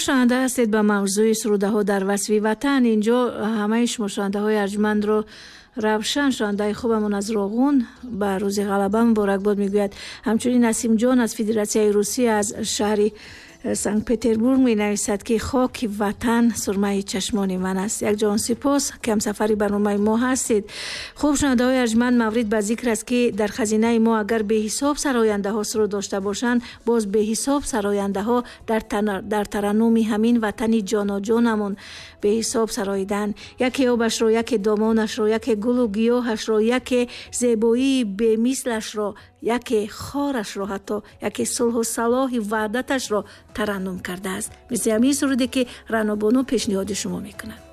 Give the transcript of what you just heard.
шунаванда ҳастед ба мавзӯи сурудаҳо дар васви ватан. инҷо ҳамаи шумо шунавандаҳои арҷмандро равшан шунавандаи хубамон аз Роғун ба рӯзи ғалаба муборакбод мегӯяд. ҳамчунин Насимҷон аз Федератсияи Русия аз шаҳри Санкт-Петербург менависад ки хоки ватан сурмаи чашмони ман аст. якҷон сипос ки ҳамсафари барномаи мо ҳастед. хуб шунавандаҳои арҷманд, маврид ба зикр аст ки дар хазинаи мо агар беҳисоб сарояндаҳо суруд дошта бошанд, боз беҳисоб сарояндаҳо дар тараннуми ҳамин ватани ҷоноҷонамон беҳисоб сароиданд. яке обашро, яке домонашро, яке гулу гиёҳашро, яке зебоии бемислашро, яке хорашро, ҳатто яке сулҳу салоҳи ваҳдаташро тараннум кардааст. мисли ҳамин суруде ки Раъно Боно пешниҳоди шумо мекунад.